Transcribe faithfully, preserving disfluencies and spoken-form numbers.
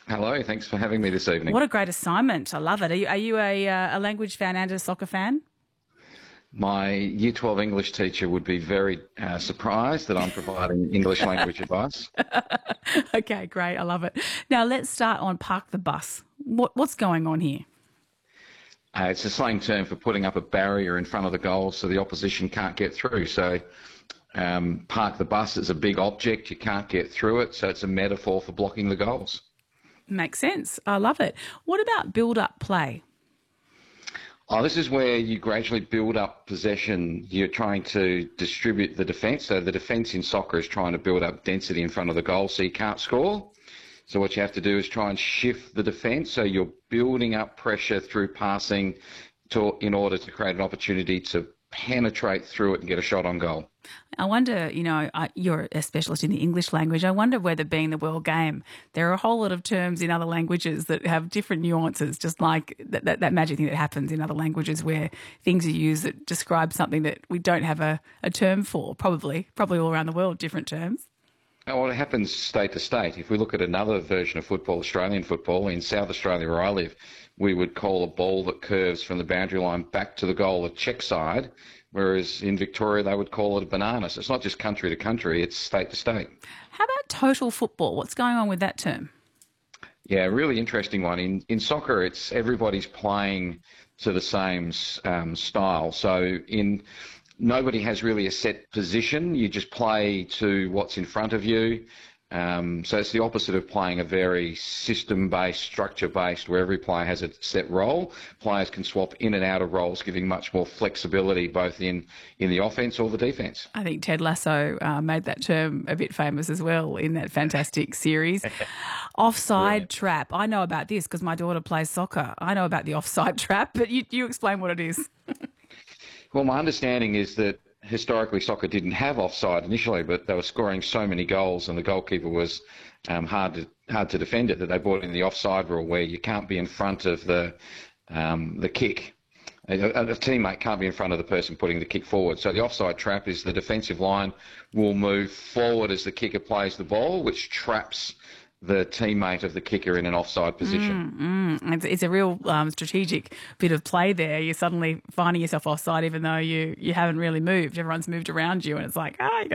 Hello, thanks for having me this evening. What a great assignment. I love it. Are you, are you a, uh, a language fan and a soccer fan? My Year twelve English teacher would be very uh, surprised that I'm providing English language advice. Okay, great. I love it. Now let's start on park the bus. What, what's going on here? Uh, it's a slang term for putting up a barrier in front of the goal so the opposition can't get through. So um, park the bus is a big object, you can't get through it, so it's a metaphor for blocking the goals. Makes sense. I love it. What about build up play? Oh, this is where you gradually build up possession. You're trying to distribute the defence. So the defence in soccer is trying to build up density in front of the goal so you can't score. So what you have to do is try and shift the defence. So you're building up pressure through passing to, in order to create an opportunity to penetrate through it and get a shot on goal. I wonder, you know, I, you're a specialist in the English language. I wonder whether, being the world game, there are a whole lot of terms in other languages that have different nuances, just like that, that, that magic thing that happens in other languages where things are used that describe something that we don't have a, a term for, probably, probably all around the world, different terms. Oh, well, it happens state to state. If we look at another version of football, Australian football, in South Australia where I live, we would call a ball that curves from the boundary line back to the goal a check side, whereas in Victoria they would call it a banana. So it's not just country to country, it's state to state. How about total football? What's going on with that term? Yeah, really interesting one. In in soccer, it's everybody's playing to the same um, style. So in nobody has really a set position. You just play to what's in front of you. Um, so it's the opposite of playing a very system-based, structure-based, where every player has a set role. Players can swap in and out of roles, giving much more flexibility both in, in the offence or the defence. I think Ted Lasso uh, made that term a bit famous as well in that fantastic series. Offside Brilliant. trap. I know about this because my daughter plays soccer. I know about the offside trap, but you, you explain what it is. Well, my understanding is that historically soccer didn't have offside initially, but they were scoring so many goals and the goalkeeper was um, hard to hard to defend it that they brought in the offside rule where you can't be in front of the um, the kick. A, a teammate can't be in front of the person putting the kick forward. So the offside trap is the defensive line will move forward as the kicker plays the ball, which traps the teammate of the kicker in an offside position. Mm, mm. It's, it's a real um, strategic bit of play there. You're suddenly finding yourself offside even though you, you haven't really moved. Everyone's moved around you and it's like, ah, you